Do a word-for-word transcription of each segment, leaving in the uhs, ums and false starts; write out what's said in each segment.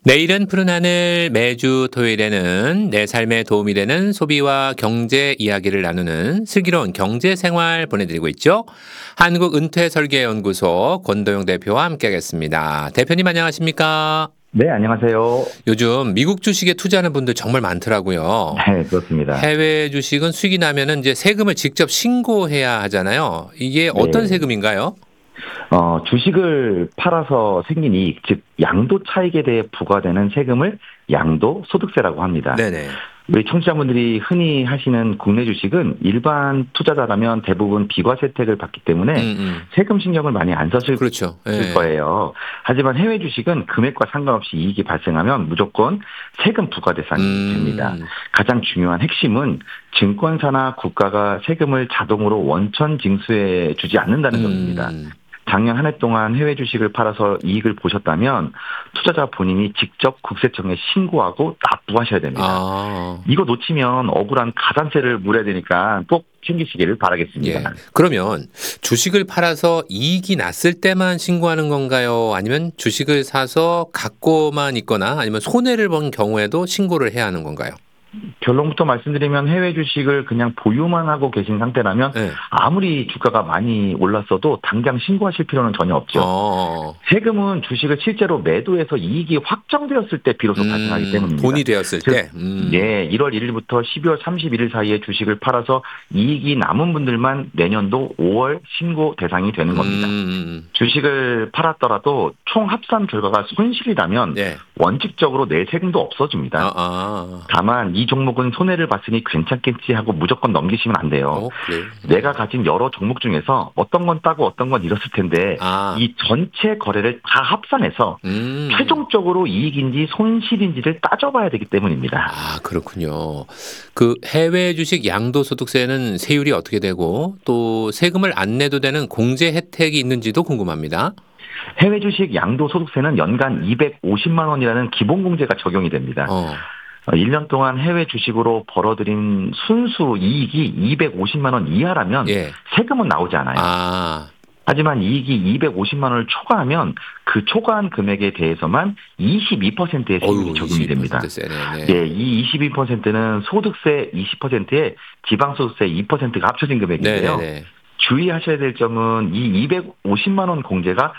내일은 푸른 하늘. 매주 토요일에는 내 삶에 도움이 되는 소비와 경제 이야기를 나누는 슬기로운 경제생활 보내드리고 있죠. 한국은퇴설계연구소 권도영 대표와 함께하겠습니다. 대표님 안녕하십니까? 네, 안녕하세요. 요즘 미국 주식에 투자하는 분들 정말 많더라고요. 네, 그렇습니다. 해외 주식은 수익이 나면은 이제 세금을 직접 신고해야 하잖아요. 이게 어떤 네. 세금인가요? 어, 주식을 팔아서 생긴 이익, 즉 양도 차익에 대해 부과되는 세금을 양도소득세라고 합니다. 네네. 우리 청취자분들이 흔히 하시는 국내 주식은 일반 투자자라면 대부분 비과세 혜택을 받기 때문에 음, 음. 세금 신경을 많이 안 쓰실 그렇죠. 예. 거예요. 하지만 해외 주식은 금액과 상관없이 이익이 발생하면 무조건 세금 부과 대상이 음. 됩니다. 가장 중요한 핵심은 증권사나 국가가 세금을 자동으로 원천 징수해 주지 않는다는 점입니다. 음. 작년 한 해 동안 해외 주식을 팔아서 이익을 보셨다면 투자자 본인이 직접 국세청에 신고하고 납부하셔야 됩니다. 아. 이거 놓치면 억울한 가산세를 물어야 되니까 꼭 챙기시기를 바라겠습니다. 예. 그러면 주식을 팔아서 이익이 났을 때만 신고하는 건가요? 아니면 주식을 사서 갖고만 있거나 아니면 손해를 본 경우에도 신고를 해야 하는 건가요? 결론부터 말씀드리면 해외 주식을 그냥 보유만 하고 계신 상태라면 네. 아무리 주가가 많이 올랐어도 당장 신고하실 필요는 전혀 없죠. 어. 세금은 주식을 실제로 매도해서 이익이 확정되었을 때 비로소 음, 발생하기 때문입니다. 돈이 되었을 즉, 때. 음. 예, 일월 일일부터 십이월 삼십일일 사이에 주식을 팔아서 이익이 남은 분들만 내년도 오월 신고 대상이 되는 겁니다. 음. 주식을 팔았더라도 총 합산 결과가 손실이라면 네. 원칙적으로 낼 세금도 없어집니다. 아, 아. 다만 이 종목은 손해를 봤으니 괜찮겠지 하고 무조건 넘기시면 안 돼요. 어, 그래요? 내가 가진 여러 종목 중에서 어떤 건 따고 어떤 건 잃었을 텐데 아. 이 전체 거래를 다 합산해서 음. 최종적으로 이익인지 손실인지를 따져봐야 되기 때문입니다. 아, 그렇군요. 그 해외 주식 양도소득세는 세율이 어떻게 되고 또 세금을 안 내도 되는 공제 혜택이 있는지도 궁금합니다. 해외 주식 양도소득세는 연간 이백오십만 원이라는 기본공제가 적용이 됩니다. 어. 일 년 동안 해외 주식으로 벌어들인 순수 이익이 이백오십만 원 이하라면 예. 세금은 나오지 않아요. 아. 하지만 이익이 이백오십만 원을 초과하면 그 초과한 금액에 대해서만 이십이 퍼센트의 세율이 어휴, 적용이 됩니다. 이십이 퍼센트 세네. 네, 이 이십이 퍼센트는 소득세 이십 퍼센트에 지방소득세 이 퍼센트가 합쳐진 금액인데요. 네네네. 주의하셔야 될 점은 이 이백오십만 원 공제가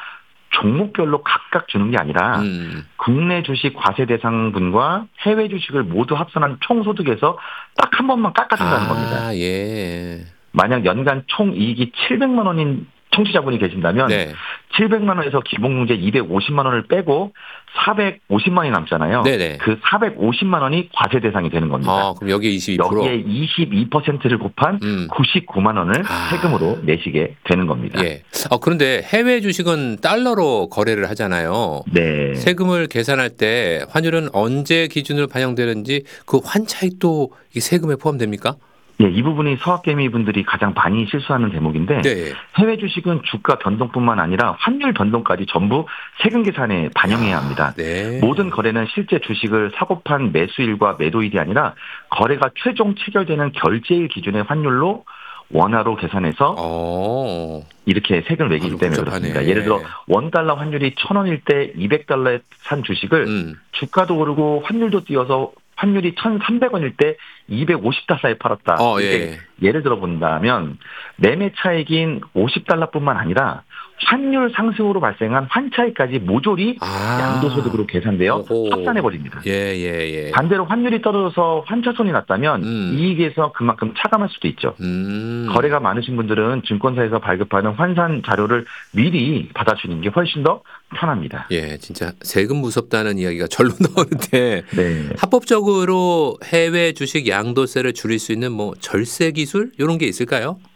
종목별로 각각 주는 게 아니라 음. 국내 주식 과세 대상분과 해외 주식을 모두 합산한 총소득에서 딱 한 번만 깎아준다는 아, 겁니다. 예. 만약 연간 총 이익이 칠백만 원인 청취자분이 계신다면 네. 칠백만 원에서 기본공제 이백오십만 원을 빼고 사백오십만 원이 남잖아요. 네네. 그 사백오십만 원이 과세 대상이 되는 겁니다. 아, 그럼 여기에 이십이 퍼센트. 여기에 이십이 퍼센트를 곱한 음. 구십구만 원을 아. 세금으로 내시게 되는 겁니다. 예. 어, 그런데 해외 주식은 달러로 거래를 하잖아요. 네. 세금을 계산할 때 환율은 언제 기준으로 반영되는지 그 환차익도 이 세금에 포함됩니까? 예, 이 부분이 서학개미 분들이 가장 많이 실수하는 대목인데 네. 해외 주식은 주가 변동뿐만 아니라 환율 변동까지 전부 세금 계산에 반영해야 합니다. 네. 모든 거래는 실제 주식을 사고 판 매수일과 매도일이 아니라 거래가 최종 체결되는 결제일 기준의 환율로 원화로 계산해서 어. 이렇게 세금을 매기기 아주 때문에 복잡하네. 그렇습니다. 예를 들어 원달러 환율이 천 원일 때 이백 달러에 산 주식을 음. 주가도 오르고 환율도 뛰어서 환율이 천삼백 원일 때 이백오십 달러에 팔았다. 어, 이렇게 예. 예를 들어 본다면 매매 차익인 오십 달러뿐만 아니라 환율 상승으로 발생한 환차익까지 모조리 아. 양도소득으로 계산되어 오호. 합산해버립니다. 예, 예, 예. 반대로 환율이 떨어져서 환차손이 났다면 음. 이익에서 그만큼 차감할 수도 있죠. 음. 거래가 많으신 분들은 증권사에서 발급하는 환산 자료를 미리 받아주는 게 훨씬 더 편합니다. 예, 진짜 세금 무섭다는 이야기가 절로 나오는데 네. 합법적으로 해외 주식 양도세를 줄일 수 있는 뭐 절세 기술 이런 게 있을까요?